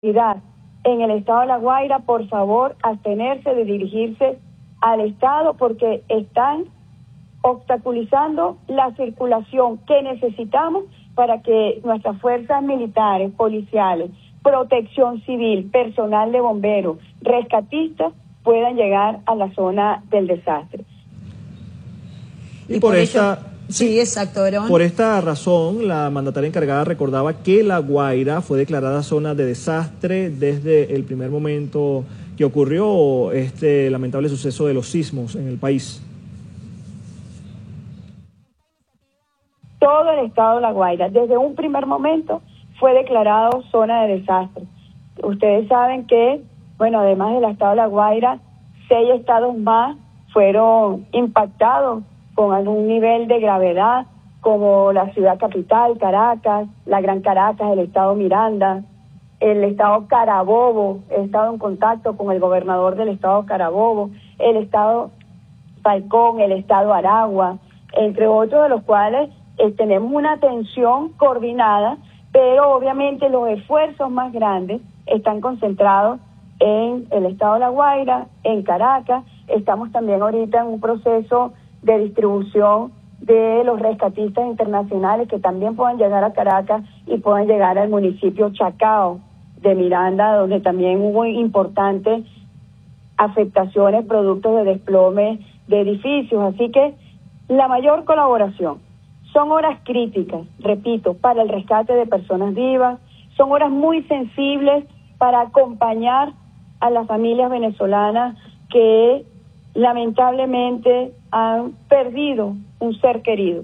en el estado de La Guaira, por favor, abstenerse de dirigirse al estado porque están obstaculizando la circulación que necesitamos para que nuestras fuerzas militares, policiales, protección civil, personal de bomberos, rescatistas puedan llegar a la zona del desastre. Y por esta... Sí, exacto, Aarón. Por esta razón, la mandataria encargada recordaba que La Guaira fue declarada zona de desastre desde el primer momento que ocurrió este lamentable suceso de los sismos en el país. Todo el estado de La Guaira, desde un primer momento, fue declarado zona de desastre. Ustedes saben que, bueno, además del estado de La Guaira, 6 estados más fueron impactados con algún nivel de gravedad, como la ciudad capital, Caracas, la Gran Caracas, el estado Miranda, el estado Carabobo. He estado en contacto con el gobernador del estado Carabobo, el estado Falcón, el estado Aragua, entre otros, de los cuales tenemos una atención coordinada, pero obviamente los esfuerzos más grandes están concentrados en el estado de La Guaira, en Caracas. Estamos también ahorita en un proceso de distribución de los rescatistas internacionales que también puedan llegar a Caracas y puedan llegar al municipio Chacao de Miranda, donde también hubo importantes afectaciones producto de desplome de edificios. Así que la mayor colaboración. Son horas críticas, repito, para el rescate de personas vivas, son horas muy sensibles para acompañar a las familias venezolanas que lamentablemente han perdido un ser querido.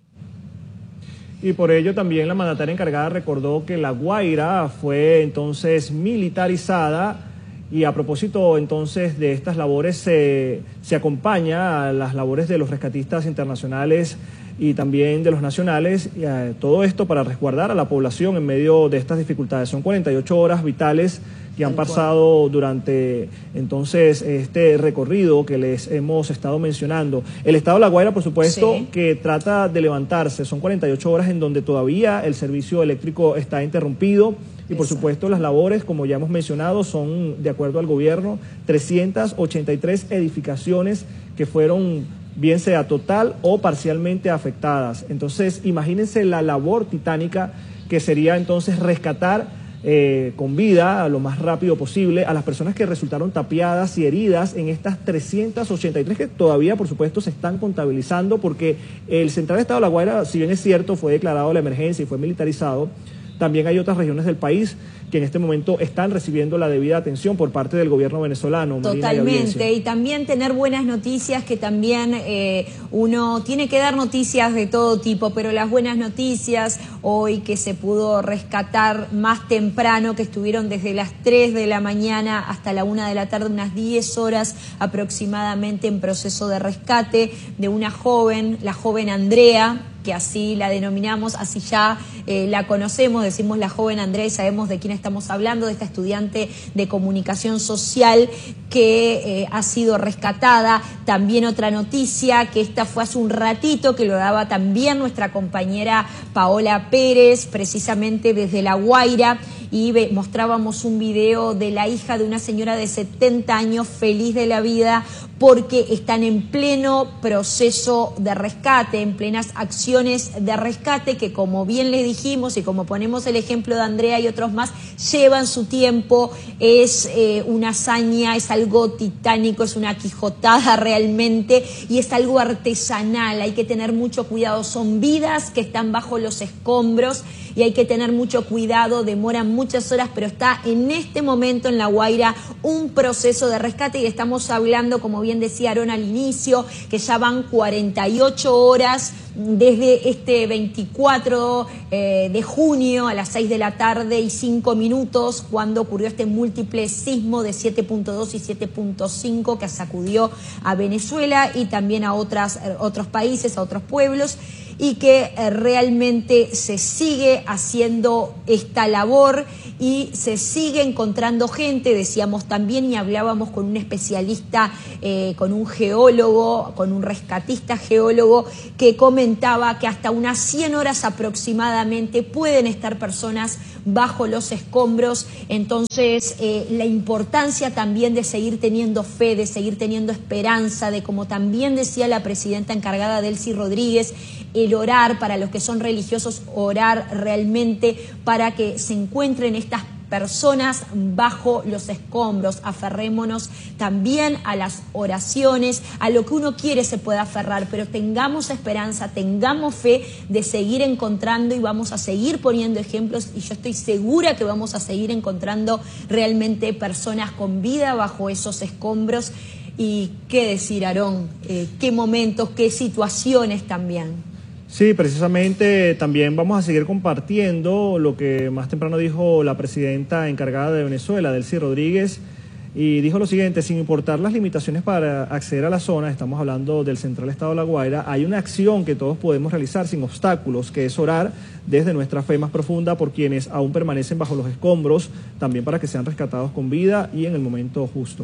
Y por ello también la mandataria encargada recordó que La Guaira fue entonces militarizada y a propósito entonces de estas labores se acompaña a las labores de los rescatistas internacionales y también de los nacionales, todo esto para resguardar a la población en medio de estas dificultades. Son 48 horas vitales que han pasado durante entonces este recorrido que les hemos estado mencionando. El estado de La Guaira, por supuesto, sí, que trata de levantarse. Son 48 horas en donde todavía el servicio eléctrico está interrumpido y por supuesto las labores, como ya hemos mencionado, son, de acuerdo al gobierno, 383 edificaciones que fueron bien sea total o parcialmente afectadas. Entonces, imagínense la labor titánica que sería entonces rescatar con vida, lo más rápido posible, a las personas que resultaron tapiadas y heridas en estas 383 que todavía, por supuesto, se están contabilizando, porque el Central Estado de La Guaira, si bien es cierto, fue declarado la emergencia y fue militarizado, también hay otras regiones del país que en este momento están recibiendo la debida atención por parte del gobierno venezolano. Totalmente, y también tener buenas noticias, que también uno tiene que dar noticias de todo tipo, pero las buenas noticias hoy que se pudo rescatar más temprano, que estuvieron desde las 3 de la mañana hasta la 1 de la tarde, unas 10 horas aproximadamente en proceso de rescate de una joven, la joven Andrea, que así la denominamos, así ya la conocemos, decimos la joven Andrea y sabemos de quién estamos hablando, de esta estudiante de comunicación social que ha sido rescatada. También otra noticia, que esta fue hace un ratito, que lo daba también nuestra compañera Paola Pérez, precisamente desde La Guaira, y mostrábamos un video de la hija de una señora de 70 años, feliz de la vida, porque están en pleno proceso de rescate, en plenas acciones de rescate que, como bien le dijimos y como ponemos el ejemplo de Andrea y otros más, llevan su tiempo. Es una hazaña, es algo titánico, es una quijotada realmente, y es algo artesanal. Hay que tener mucho cuidado, son vidas que están bajo los escombros y hay que tener mucho cuidado, demoran muchas horas, pero está en este momento en La Guaira un proceso de rescate, y estamos hablando, como bien decía Aarón al inicio, que ya van 48 horas desde este 24 de junio a las 6 de la tarde y 5 minutos, cuando ocurrió este múltiple sismo de 7.2 y 7.5 que sacudió a Venezuela y también a otros países, a otros pueblos. y que realmente se sigue haciendo esta labor y se sigue encontrando gente, decíamos también y hablábamos con un especialista, con un geólogo, con un rescatista geólogo que comentaba que hasta unas 100 horas aproximadamente pueden estar personas bajo los escombros. Entonces la importancia también de seguir teniendo fe, de seguir teniendo esperanza, de, como también decía la presidenta encargada Delcy Rodríguez, el orar para los que son religiosos, orar realmente para que se encuentren estas personas bajo los escombros. Aferrémonos también a las oraciones, a lo que uno quiere se puede aferrar, pero tengamos esperanza, tengamos fe de seguir encontrando y vamos a seguir poniendo ejemplos y yo estoy segura que vamos a seguir encontrando realmente personas con vida bajo esos escombros. Y qué decir, Aarón, qué momentos, qué situaciones también. Sí, precisamente también vamos a seguir compartiendo lo que más temprano dijo la presidenta encargada de Venezuela, Delcy Rodríguez, y dijo lo siguiente: sin importar las limitaciones para acceder a la zona, estamos hablando del Central Estado de La Guaira, hay una acción que todos podemos realizar sin obstáculos, que es orar desde nuestra fe más profunda por quienes aún permanecen bajo los escombros, también para que sean rescatados con vida y en el momento justo.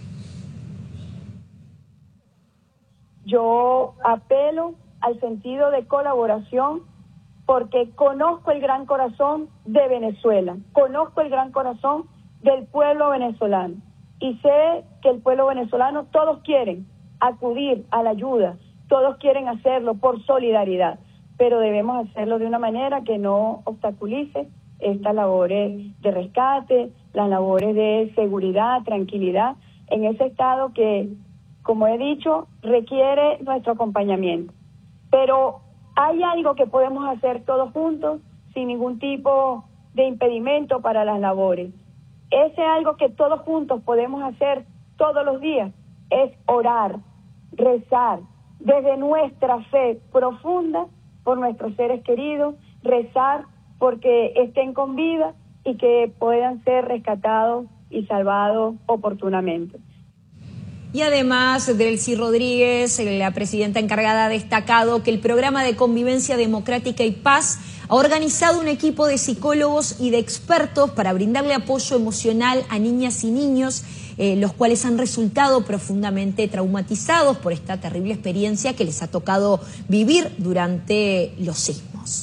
Yo apelo al sentido de colaboración porque conozco el gran corazón de Venezuela, conozco el gran corazón del pueblo venezolano y sé que el pueblo venezolano todos quieren acudir a la ayuda, todos quieren hacerlo por solidaridad, pero debemos hacerlo de una manera que no obstaculice estas labores de rescate, las labores de seguridad, tranquilidad en ese estado que, como he dicho, requiere nuestro acompañamiento. Pero hay algo que podemos hacer todos juntos sin ningún tipo de impedimento para las labores. Ese algo que todos juntos podemos hacer todos los días es orar, rezar desde nuestra fe profunda por nuestros seres queridos, rezar porque estén con vida y que puedan ser rescatados y salvados oportunamente. Y además, Delcy Rodríguez, la presidenta encargada, ha destacado que el programa de convivencia democrática y paz ha organizado un equipo de psicólogos y de expertos para brindarle apoyo emocional a niñas y niños, los cuales han resultado profundamente traumatizados por esta terrible experiencia que les ha tocado vivir durante los sismos.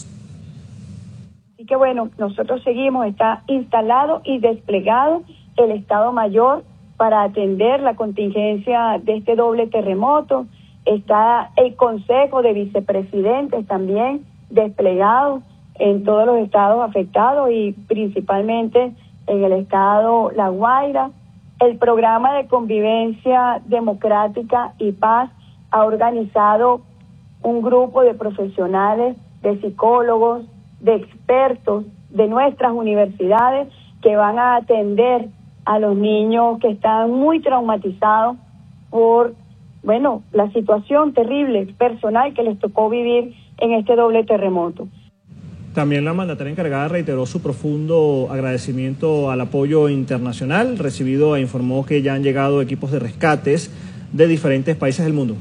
Así que bueno, nosotros seguimos, está instalado y desplegado el Estado Mayor para atender la contingencia de este doble terremoto. Está el Consejo de Vicepresidentes también desplegado en todos los estados afectados y principalmente en el estado La Guaira. El programa de convivencia democrática y paz ha organizado un grupo de profesionales, de psicólogos, de expertos de nuestras universidades que van a atender a los niños que están muy traumatizados por, bueno, la situación terrible, personal que les tocó vivir en este doble terremoto. También la mandataria encargada reiteró su profundo agradecimiento al apoyo internacional recibido e informó que ya han llegado equipos de rescates de diferentes países del mundo.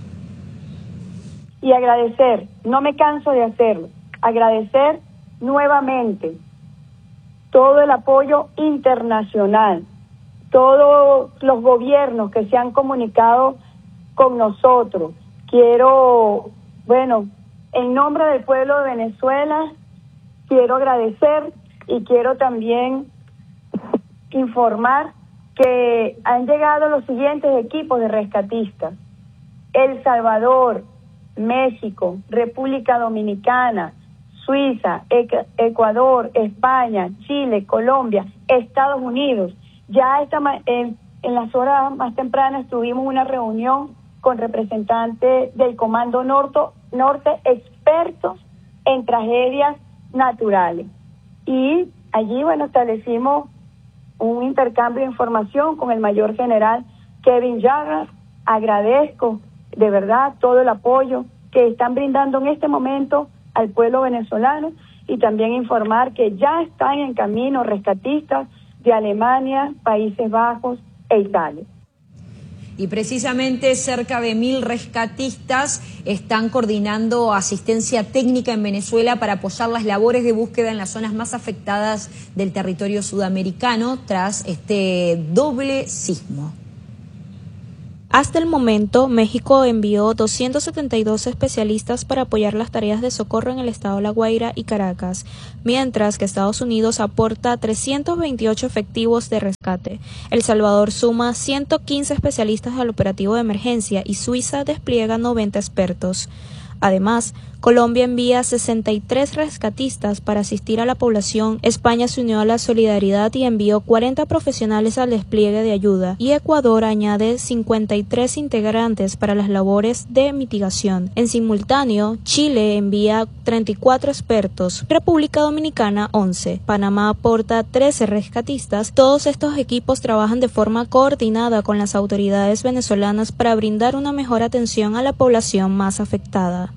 Y agradecer, no me canso de hacerlo, agradecer nuevamente todo el apoyo internacional, todos los gobiernos que se han comunicado con nosotros. Quiero, bueno, en nombre del pueblo de Venezuela, quiero agradecer y quiero también informar que han llegado los siguientes equipos de rescatistas: El Salvador, México, República Dominicana, Suiza, Ecuador, España, Chile, Colombia, Estados Unidos. Ya en las horas más tempranas tuvimos una reunión con representantes del Comando Norte, expertos en tragedias naturales. Y allí, bueno, establecimos un intercambio de información con el mayor general Kevin Llagas. Agradezco de verdad todo el apoyo que están brindando en este momento al pueblo venezolano y también informar que ya están en camino rescatistas de Alemania, Países Bajos e Italia. Y precisamente cerca de 1000 rescatistas están coordinando asistencia técnica en Venezuela para apoyar las labores de búsqueda en las zonas más afectadas del territorio sudamericano tras este doble sismo. Hasta el momento, México envió 272 especialistas para apoyar las tareas de socorro en el estado La Guaira y Caracas, mientras que Estados Unidos aporta 328 efectivos de rescate. El Salvador suma 115 especialistas al operativo de emergencia y Suiza despliega 90 expertos. Además, Colombia envía 63 rescatistas para asistir a la población, España se unió a la solidaridad y envió 40 profesionales al despliegue de ayuda, y Ecuador añade 53 integrantes para las labores de mitigación. En simultáneo, Chile envía 34 expertos, República Dominicana 11, Panamá aporta 13 rescatistas. Todos estos equipos trabajan de forma coordinada con las autoridades venezolanas para brindar una mejor atención a la población más afectada.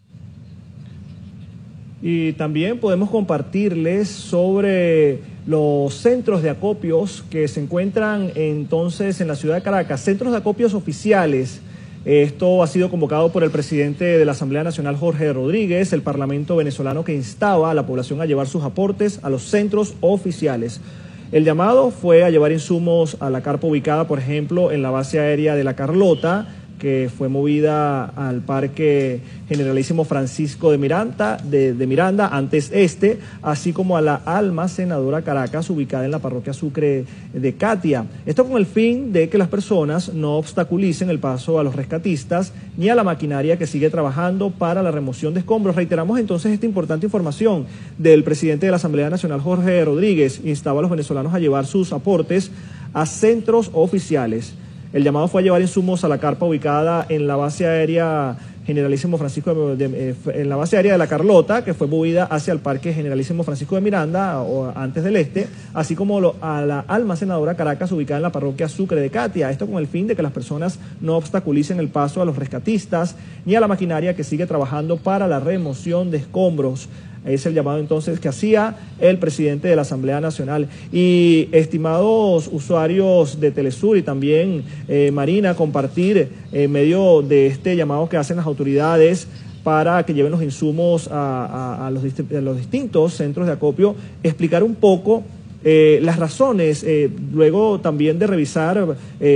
Y también podemos compartirles sobre los centros de acopios que se encuentran entonces en la ciudad de Caracas, centros de acopios oficiales. Esto ha sido convocado por el presidente de la Asamblea Nacional, Jorge Rodríguez, el Parlamento venezolano, que instaba a la población a llevar sus aportes a los centros oficiales. El llamado fue a llevar insumos a la carpa ubicada, por ejemplo, en la base aérea de La Carlota, que fue movida al Parque Generalísimo Francisco de Miranda, antes así como a la almacenadora Caracas, ubicada en la parroquia Sucre de Catia. Esto con el fin de que las personas no obstaculicen el paso a los rescatistas ni a la maquinaria que sigue trabajando para la remoción de escombros. Reiteramos entonces esta importante información del presidente de la Asamblea Nacional, Jorge Rodríguez, instaba a los venezolanos a llevar sus aportes a centros oficiales. El llamado fue a llevar insumos a la carpa ubicada en la base aérea Generalísimo Francisco en la base aérea de La Carlota, que fue movida hacia el Parque Generalísimo Francisco de Miranda, o antes del así como a la almacenadora Caracas, ubicada en la parroquia Sucre de Catia. Esto con el fin de que las personas no obstaculicen el paso a los rescatistas ni a la maquinaria que sigue trabajando para la remoción de escombros. Es el llamado entonces que hacía el presidente de la Asamblea Nacional. Y estimados usuarios de Telesur y también Marina, compartir en medio de este llamado que hacen las autoridades para que lleven los insumos a los distintos centros de acopio, explicar un poco las razones, luego también de revisar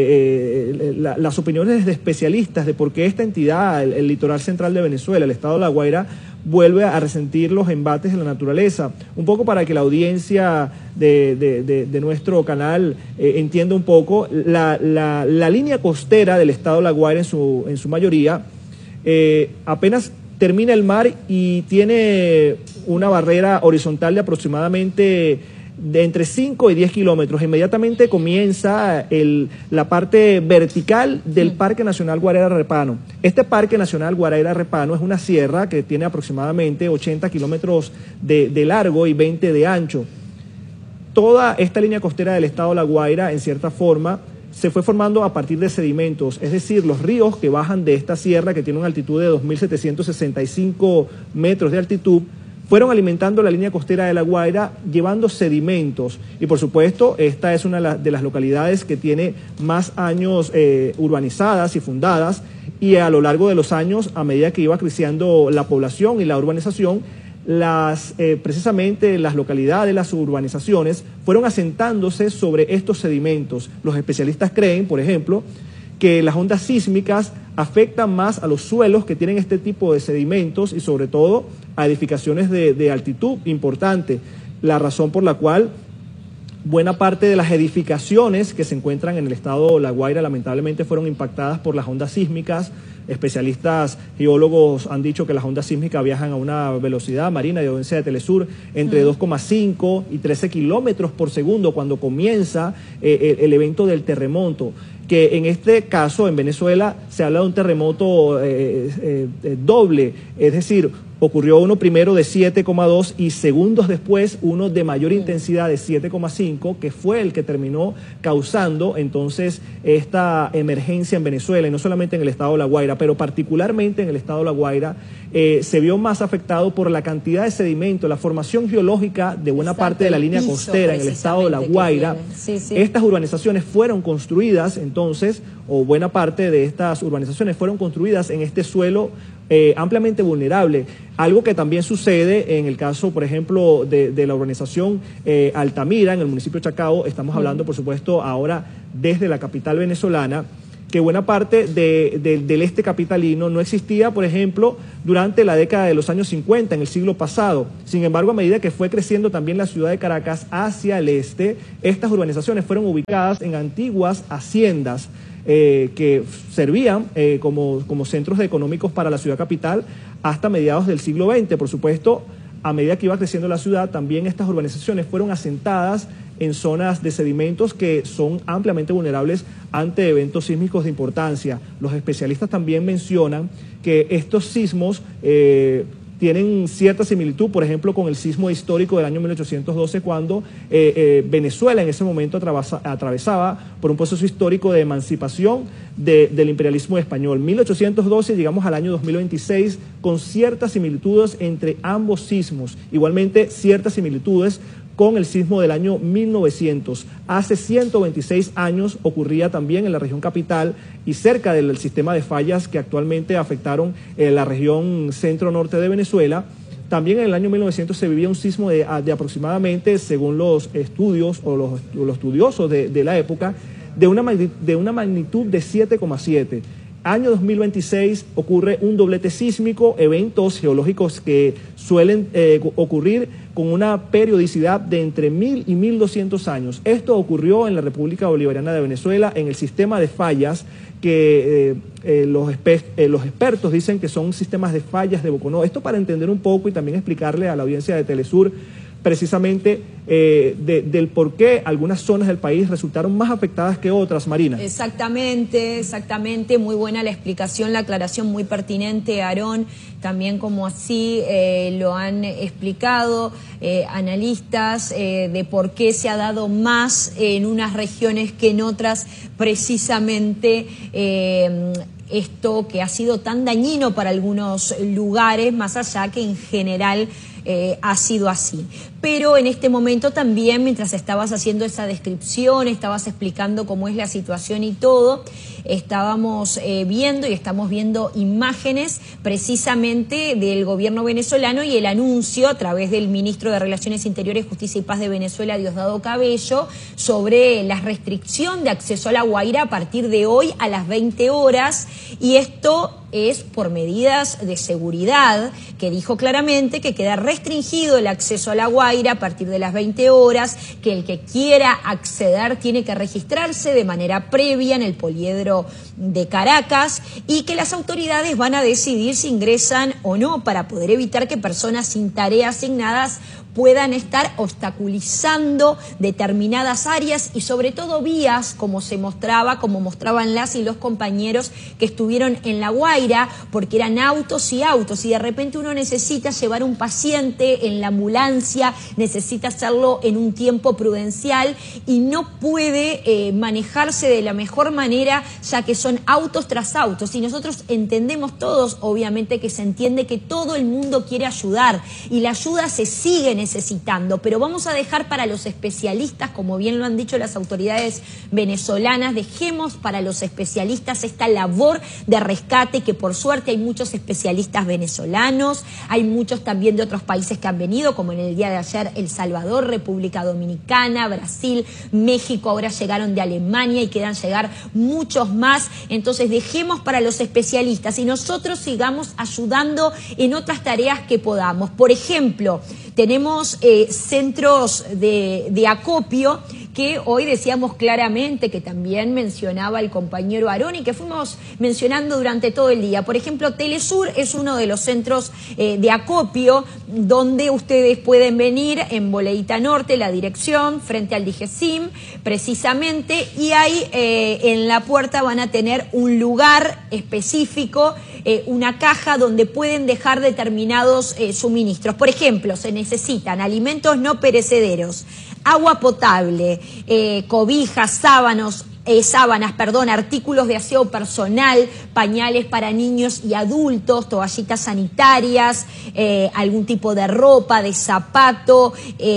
las opiniones de especialistas de por qué esta entidad, el litoral central de Venezuela, el estado de La Guaira, vuelve a resentir los embates de la naturaleza, un poco para que la audiencia de nuestro canal entienda un poco la línea costera del estado de La Guaira en su mayoría, apenas termina el mar y tiene una barrera horizontal de aproximadamente de entre 5 y 10 kilómetros. Inmediatamente comienza la parte vertical del Parque Nacional Guaraíra-Repano. Este Parque Nacional Guaraíra-Repano es una sierra que tiene aproximadamente 80 kilómetros de largo y 20 de ancho. Toda esta línea costera del estado de La Guaira, en cierta forma, se fue formando a partir de sedimentos, es decir, los ríos que bajan de esta sierra, que tiene una altitud de 2.765 metros de altitud, fueron alimentando la línea costera de La Guaira, llevando sedimentos. Y por supuesto, esta es una de las localidades que tiene más años urbanizadas y fundadas, y a lo largo de los años, a medida que iba creciendo la población y la urbanización, precisamente las localidades, las urbanizaciones, fueron asentándose sobre estos sedimentos. Los especialistas creen, por ejemplo, que las ondas sísmicas afectan más a los suelos que tienen este tipo de sedimentos y sobre todo a edificaciones de altitud importante, la razón por la cual buena parte de las edificaciones que se encuentran en el estado de La Guaira lamentablemente fueron impactadas por las ondas sísmicas. Especialistas geólogos han dicho que las ondas sísmicas viajan a una velocidad, Marina, de audiencia de Telesur, entre 2,5 y 13 kilómetros por segundo cuando comienza el evento del terremoto, que en este caso en Venezuela se habla de un terremoto doble, es decir, ocurrió uno primero de 7,2 y segundos después uno de mayor intensidad de 7,5, que fue el que terminó causando entonces esta emergencia en Venezuela, y no solamente en el estado de La Guaira, pero particularmente en el estado de La Guaira, se vio más afectado por la cantidad de sedimento, la formación geológica de buena parte de la línea costera en el estado de La Guaira. Estas urbanizaciones fueron construidas entonces, o buena parte de estas urbanizaciones fueron construidas en este suelo ampliamente vulnerable. Algo que también sucede en el caso, por ejemplo, de la urbanización Altamira, en el municipio de Chacao. Estamos hablando, por supuesto, ahora desde la capital venezolana, que buena parte del este capitalino no existía, por ejemplo, durante la década de los años 50, en el siglo pasado. Sin embargo, a medida que fue creciendo también la ciudad de Caracas hacia el este, estas urbanizaciones fueron ubicadas en antiguas haciendas que servían como centros económicos para la ciudad capital hasta mediados del siglo XX. Por supuesto, a medida que iba creciendo la ciudad, también estas urbanizaciones fueron asentadas en zonas de sedimentos que son ampliamente vulnerables ante eventos sísmicos de importancia. Los especialistas también mencionan que estos sismos tienen cierta similitud, por ejemplo, con el sismo histórico del año 1812, cuando Venezuela en ese momento atravesaba por un proceso histórico de emancipación del imperialismo español. 1812, llegamos al año 2026 con ciertas similitudes entre ambos sismos, igualmente ciertas similitudes con el sismo del año 1900. Hace 126 años ocurría también en la región capital y cerca del sistema de fallas que actualmente afectaron la región centro-norte de Venezuela. También en el año 1900 se vivía un sismo de aproximadamente, según los estudios o los estudiosos de la época, de una magnitud de 7,7. Año 2026 ocurre un doblete sísmico, eventos geológicos que suelen ocurrir con una periodicidad de entre 1000 y 1200 años. Esto ocurrió en la República Bolivariana de Venezuela, en el sistema de fallas que los expertos dicen que son sistemas de fallas de Boconó. Esto para entender un poco y también explicarle a la audiencia de Telesur precisamente del por qué algunas zonas del país resultaron más afectadas que otras, Marina. Exactamente, muy buena la explicación, la aclaración muy pertinente, Aarón, también como así lo han explicado analistas de por qué se ha dado más en unas regiones que en otras, precisamente esto que ha sido tan dañino para algunos lugares, más allá que en general ha sido así. Pero en este momento también, mientras estabas haciendo esa descripción, estabas explicando cómo es la situación y todo, estábamos viendo y estamos viendo imágenes precisamente del gobierno venezolano y el anuncio a través del ministro de Relaciones Interiores, Justicia y Paz de Venezuela, Diosdado Cabello, sobre la restricción de acceso a La Guaira a partir de hoy a las 20 horas, y esto es por medidas de seguridad, que dijo claramente que queda restringido el acceso a La Guaira a partir de las 20 horas, que el que quiera acceder tiene que registrarse de manera previa en el poliedro de Caracas, y que las autoridades van a decidir si ingresan o no para poder evitar que personas sin tarea asignadas puedan estar obstaculizando determinadas áreas y sobre todo vías, como mostraban las y los compañeros que estuvieron en La Guaira, porque eran autos y de repente uno necesita llevar un paciente en la ambulancia, necesita hacerlo en un tiempo prudencial y no puede manejarse de la mejor manera, ya que son autos tras autos, y nosotros entendemos todos, obviamente que se entiende que todo el mundo quiere ayudar y la ayuda se sigue necesitando, pero vamos a dejar para los especialistas, como bien lo han dicho las autoridades venezolanas, dejemos para los especialistas esta labor de rescate, que por suerte hay muchos especialistas venezolanos, hay muchos también de otros países que han venido, como en el día de ayer El Salvador, República Dominicana, Brasil, México, ahora llegaron de Alemania y quedan llegar muchos más. Entonces dejemos para los especialistas y nosotros sigamos ayudando en otras tareas que podamos. Por ejemplo, tenemos centros de acopio que hoy decíamos claramente, que también mencionaba el compañero Aarón y que fuimos mencionando durante todo el día. Por ejemplo, Telesur es uno de los centros de acopio donde ustedes pueden venir en Boleita Norte, la dirección, frente al DIGESIM, precisamente, y ahí en la puerta van a tener un lugar específico una caja donde pueden dejar determinados suministros. Por ejemplo, se necesitan alimentos no perecederos, agua potable, cobijas, sábanas, artículos de aseo personal, pañales para niños y adultos, toallitas sanitarias, algún tipo de ropa, de zapato,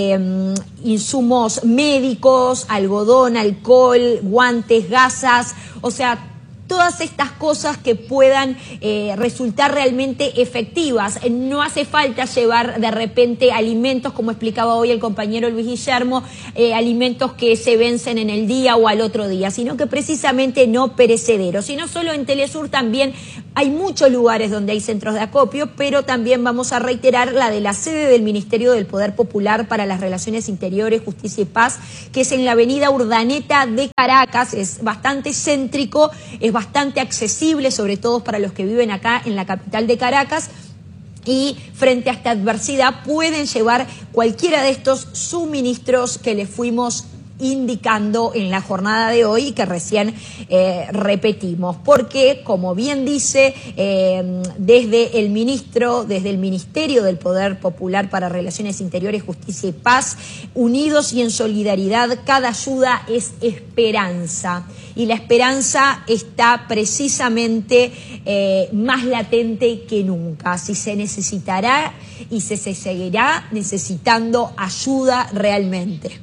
insumos médicos, algodón, alcohol, guantes, gasas, o sea, todas estas cosas que puedan resultar realmente efectivas. No hace falta llevar de repente alimentos, como explicaba hoy el compañero Luis Guillermo, alimentos que se vencen en el día o al otro día, sino que precisamente no perecederos. Y no solo en Telesur, también hay muchos lugares donde hay centros de acopio, pero también vamos a reiterar la de la sede del Ministerio del Poder Popular para las Relaciones Interiores, Justicia y Paz, que es en la avenida Urdaneta de Caracas. Es bastante céntrico, es bastante accesible, sobre todo para los que viven acá en la capital de Caracas, y frente a esta adversidad pueden llevar cualquiera de estos suministros que les fuimos indicando en la jornada de hoy y que recién repetimos, porque como bien dice desde el Ministerio del Poder Popular para Relaciones Interiores, Justicia y Paz, unidos y en solidaridad, cada ayuda es esperanza, y la esperanza está precisamente más latente que nunca. Si se necesitará y se seguirá necesitando ayuda realmente.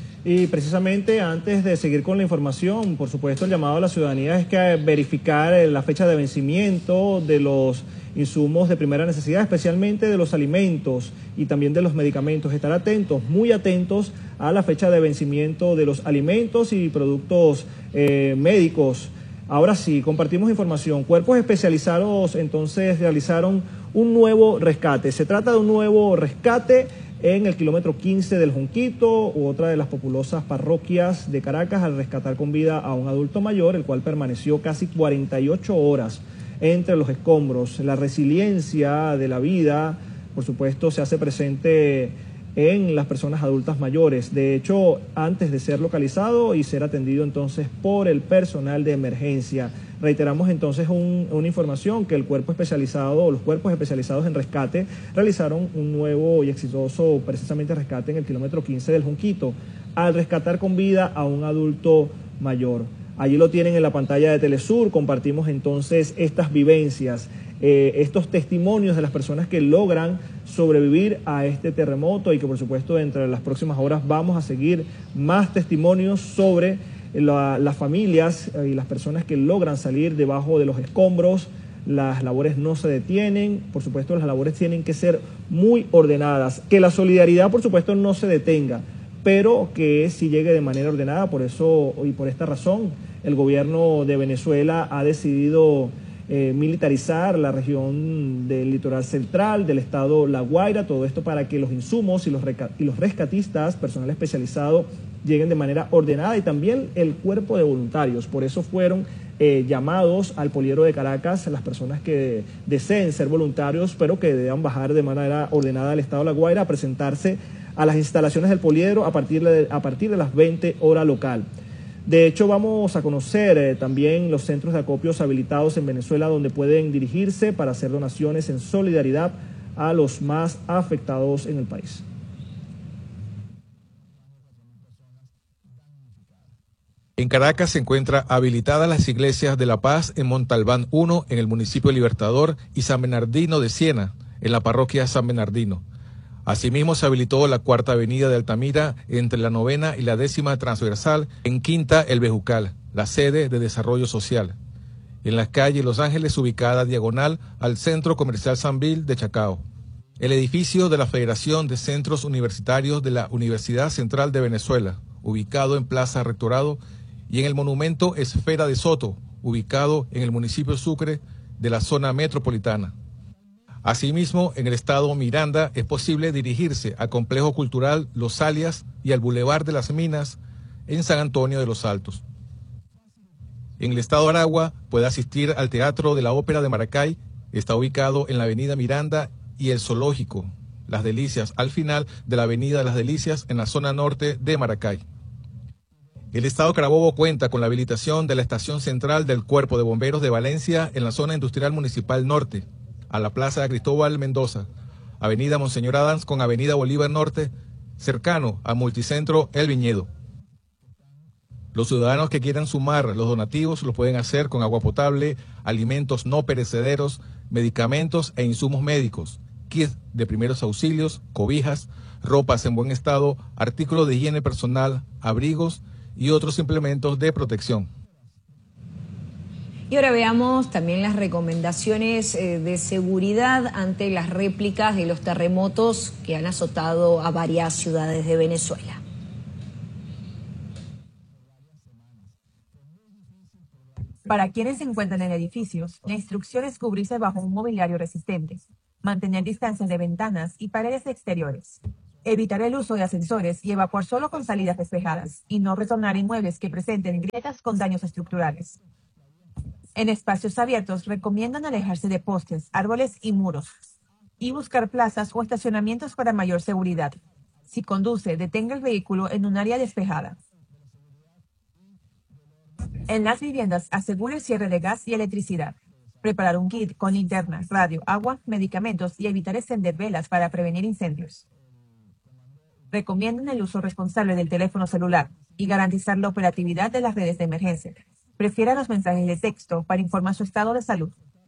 Y precisamente antes de seguir con la información, por supuesto el llamado a la ciudadanía es que verificar la fecha de vencimiento de los insumos de primera necesidad, especialmente de los alimentos y también de los medicamentos. Estar atentos, muy atentos a la fecha de vencimiento de los alimentos y productos médicos. Ahora sí, compartimos información. Cuerpos especializados entonces realizaron un nuevo rescate. Se trata de un nuevo rescate en el kilómetro 15 del Junquito, u otra de las populosas parroquias de Caracas, al rescatar con vida a un adulto mayor, el cual permaneció casi 48 horas entre los escombros. La resiliencia de la vida, por supuesto, se hace presente en las personas adultas mayores. De hecho, antes de ser localizado y ser atendido entonces por el personal de emergencia. Reiteramos entonces una información que los cuerpos especializados en rescate realizaron un nuevo y exitoso precisamente rescate en el kilómetro 15 del Junquito, al rescatar con vida a un adulto mayor. Allí lo tienen en la pantalla de Telesur. Compartimos entonces estas vivencias, estos testimonios de las personas que logran sobrevivir a este terremoto, y que por supuesto dentro de las próximas horas vamos a seguir más testimonios sobre las familias y las personas que logran salir debajo de los escombros. Las labores no se detienen, por supuesto las labores tienen que ser muy ordenadas, que la solidaridad por supuesto no se detenga, pero que sí llegue de manera ordenada. Por eso y por esta razón el gobierno de Venezuela ha decidido militarizar la región del litoral central, del estado La Guaira, todo esto para que los insumos y los rescatistas, personal especializado, lleguen de manera ordenada, y también el cuerpo de voluntarios. Por eso fueron llamados al Poliedro de Caracas las personas que deseen ser voluntarios, pero que deban bajar de manera ordenada al estado La Guaira a presentarse a las instalaciones del Poliedro a partir de las 20 horas local. De hecho, vamos a conocer también los centros de acopios habilitados en Venezuela, donde pueden dirigirse para hacer donaciones en solidaridad a los más afectados en el país. En Caracas se encuentran habilitadas las iglesias de La Paz en Montalbán 1, en el municipio de Libertador, y San Bernardino de Siena, en la parroquia San Bernardino. Asimismo, se habilitó la Cuarta Avenida de Altamira entre la 9ª y la 10ª transversal, en Quinta El Bejucal, la sede de desarrollo social. En la calle Los Ángeles, ubicada diagonal al Centro Comercial Sanvil de Chacao. El edificio de la Federación de Centros Universitarios de la Universidad Central de Venezuela, ubicado en Plaza Rectorado, y en el monumento Esfera de Soto, ubicado en el municipio Sucre de la zona metropolitana. Asimismo, en el estado Miranda es posible dirigirse al Complejo Cultural Los Alias y al Boulevard de las Minas en San Antonio de los Altos. En el estado Aragua puede asistir al Teatro de la Ópera de Maracay, está ubicado en la avenida Miranda, y el Zoológico Las Delicias, al final de la avenida Las Delicias, en la zona norte de Maracay. El Estado Carabobo cuenta con la habilitación de la estación central del Cuerpo de Bomberos de Valencia en la zona industrial municipal norte, a la Plaza Cristóbal Mendoza, Avenida Monseñor Adams con Avenida Bolívar Norte, cercano al multicentro El Viñedo. Los ciudadanos que quieran sumar los donativos lo pueden hacer con agua potable, alimentos no perecederos, medicamentos e insumos médicos, kits de primeros auxilios, cobijas, ropas en buen estado, artículos de higiene personal, abrigos y otros implementos de protección. Y ahora veamos también las recomendaciones de seguridad ante las réplicas de los terremotos que han azotado a varias ciudades de Venezuela. Para quienes se encuentran en edificios, la instrucción es cubrirse bajo un mobiliario resistente, mantener distancias de ventanas y paredes exteriores, evitar el uso de ascensores y evacuar solo con salidas despejadas, y no retornar inmuebles que presenten grietas con daños estructurales. En espacios abiertos recomiendan alejarse de postes, árboles y muros, y buscar plazas o estacionamientos para mayor seguridad. Si conduce, detenga el vehículo en un área despejada. En las viviendas, asegure el cierre de gas y electricidad. Preparar un kit con linternas, radio, agua, medicamentos y evitar encender velas para prevenir incendios. Recomiendan el uso responsable del teléfono celular y garantizar la operatividad de las redes de emergencia. Prefiera los mensajes de texto para informar su estado de salud.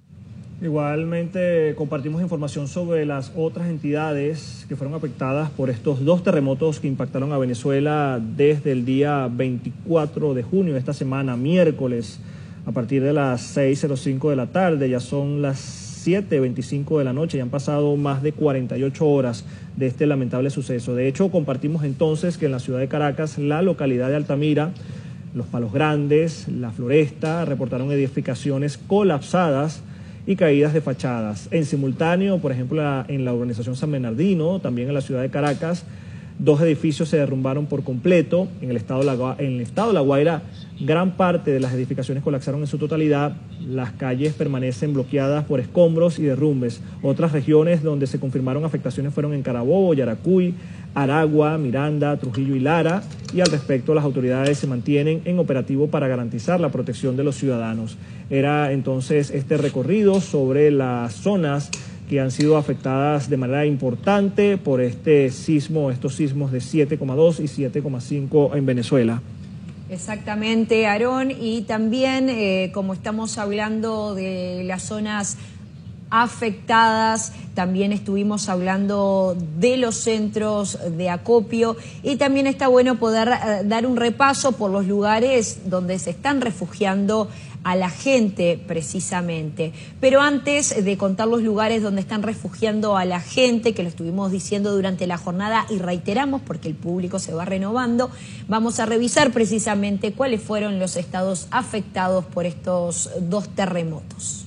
Igualmente compartimos información sobre las otras entidades que fueron afectadas por estos dos terremotos que impactaron a Venezuela desde el día 24 de junio de esta semana, miércoles, a partir de las 6:05 de la tarde. Ya son las 7:25 de la noche, ya han pasado más de 48 horas de este lamentable suceso. De hecho, compartimos entonces que en la ciudad de Caracas, la localidad de Altamira, Los Palos Grandes, La Floresta, reportaron edificaciones colapsadas y caídas de fachadas. En simultáneo, por ejemplo, en la urbanización San Bernardino, también en la ciudad de Caracas, dos edificios se derrumbaron por completo. En el estado de La Guaira, gran parte de las edificaciones colapsaron en su totalidad. Las calles permanecen bloqueadas por escombros y derrumbes. Otras regiones donde se confirmaron afectaciones fueron en Carabobo, Yaracuy, Aragua, Miranda, Trujillo y Lara, y al respecto las autoridades se mantienen en operativo para garantizar la protección de los ciudadanos. Era entonces este recorrido sobre las zonas que han sido afectadas de manera importante por estos sismos de 7,2 y 7,5 en Venezuela. Exactamente, Aarón, y también como estamos hablando de las zonas afectadas, también estuvimos hablando de los centros de acopio y también está bueno poder dar un repaso por los lugares donde se están refugiando a la gente precisamente. Pero antes de contar los lugares donde están refugiando a la gente, que lo estuvimos diciendo durante la jornada y reiteramos porque el público se va renovando, vamos a revisar precisamente cuáles fueron los estados afectados por estos dos terremotos.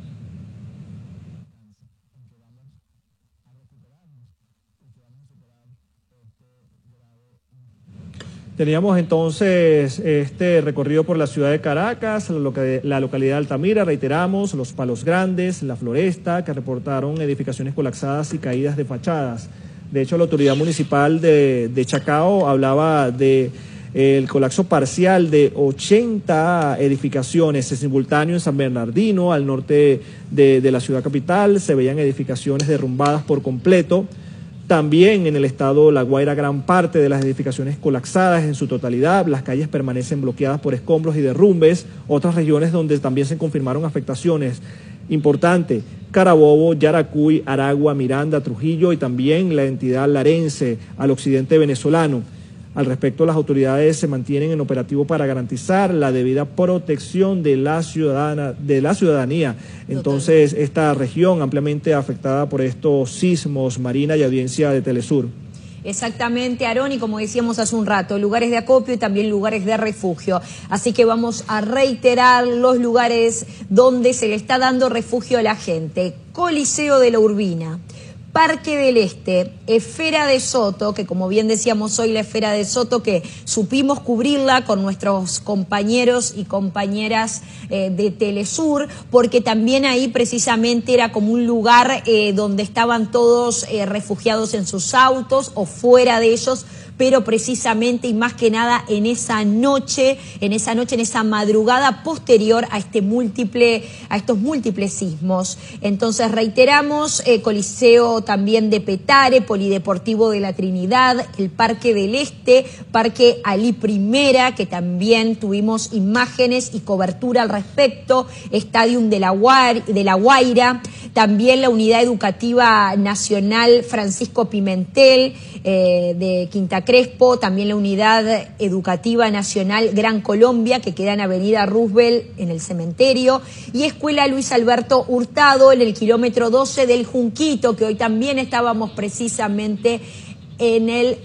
Teníamos entonces este recorrido por la ciudad de Caracas, la localidad de Altamira, reiteramos, Los Palos Grandes, La Floresta, que reportaron edificaciones colapsadas y caídas de fachadas. De hecho, la autoridad municipal de Chacao hablaba de el colapso parcial de 80 edificaciones. En simultáneo en San Bernardino, al norte de la ciudad capital, se veían edificaciones derrumbadas por completo. También en el estado La Guaira, gran parte de las edificaciones colapsadas en su totalidad, las calles permanecen bloqueadas por escombros y derrumbes. Otras regiones donde también se confirmaron afectaciones importantes: Carabobo, Yaracuy, Aragua, Miranda, Trujillo y también la entidad larense al occidente venezolano. Al respecto, las autoridades se mantienen en operativo para garantizar la debida protección de la ciudadanía. Entonces, esta región ampliamente afectada por estos sismos, Marina y audiencia de Telesur. Exactamente, Aarón, y como decíamos hace un rato, lugares de acopio y también lugares de refugio. Así que vamos a reiterar los lugares donde se le está dando refugio a la gente. Coliseo de la Urbina, Parque del Este, Esfera de Soto, que como bien decíamos hoy, la Esfera de Soto, que supimos cubrirla con nuestros compañeros y compañeras de Telesur, porque también ahí precisamente era como un lugar donde estaban todos refugiados en sus autos o fuera de ellos, pero precisamente y más que nada en esa noche, en esa madrugada posterior a estos múltiples sismos. Entonces reiteramos, Coliseo también de Petare, Polideportivo de la Trinidad, el Parque del Este, Parque Alí Primera, que también tuvimos imágenes y cobertura al respecto, Stadium de la Guaira, también la Unidad Educativa Nacional Francisco Pimentel de Quinta Crespo, también la Unidad Educativa Nacional Gran Colombia, que queda en Avenida Roosevelt en el cementerio, y Escuela Luis Alberto Hurtado en el kilómetro 12 del Junquito, que hoy también estábamos precisamente en el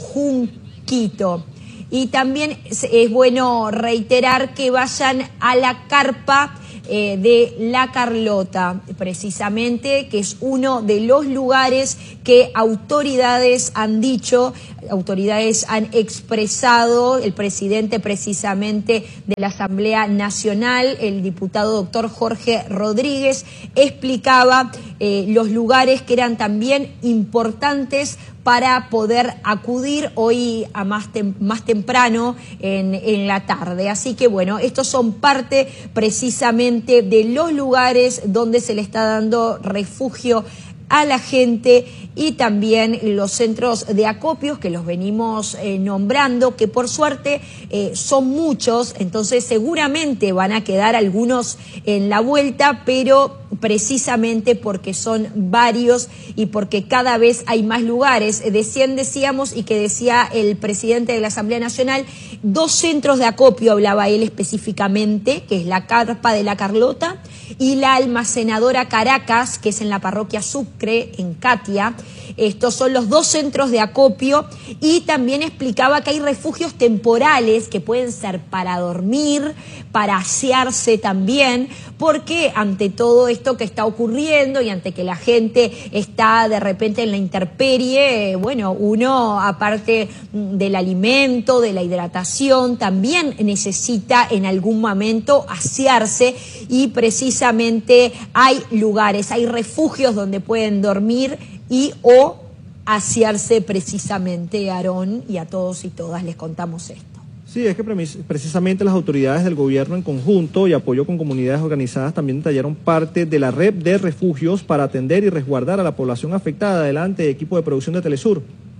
Junquito. Y también es bueno reiterar que vayan a la carpa de La Carlota, precisamente, que es uno de los lugares que autoridades han dicho, autoridades han expresado, el presidente precisamente de la Asamblea Nacional, el diputado doctor Jorge Rodríguez, explicaba los lugares que eran también importantes para poder acudir hoy a más temprano en la tarde. Así que bueno, estos son parte precisamente de los lugares donde se le está dando refugio a la gente, y también los centros de acopios que los venimos nombrando, que por suerte son muchos, entonces seguramente van a quedar algunos en la vuelta, pero precisamente porque son varios y porque cada vez hay más lugares. Decíamos, y que decía el presidente de la Asamblea Nacional, 2 centros de acopio, hablaba él específicamente, que es la carpa de La Carlota y la almacenadora Caracas, que es en la parroquia Sucre, en Catia. Estos son los 2 centros de acopio, y también explicaba que hay refugios temporales que pueden ser para dormir, para asearse también, porque ante todo esto que está ocurriendo y ante que la gente está de repente en la intemperie, bueno, uno aparte del alimento, de la hidratación, también necesita en algún momento asearse, y precisamente hay lugares, hay refugios donde pueden dormir y o asearse precisamente. Aarón, y a todos y todas les contamos esto. Sí, es que precisamente las autoridades del gobierno en conjunto y apoyo con comunidades organizadas también detallaron parte de la red de refugios para atender y resguardar a la población afectada. Adelante, equipo de producción de Telesur.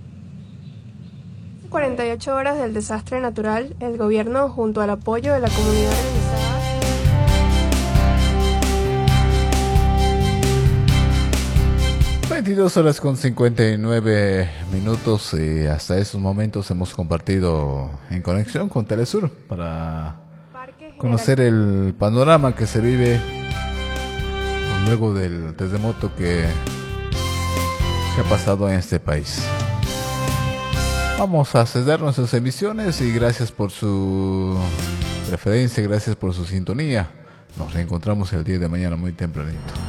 48 horas del desastre natural, el gobierno, junto al apoyo de la comunidad organizada, 22 horas con 59 minutos, y hasta esos momentos hemos compartido en conexión con Telesur para conocer el panorama que se vive luego del terremoto que ha pasado en este país. Vamos a ceder nuestras emisiones, y gracias por su preferencia, gracias por su sintonía. Nos reencontramos el día de mañana muy tempranito.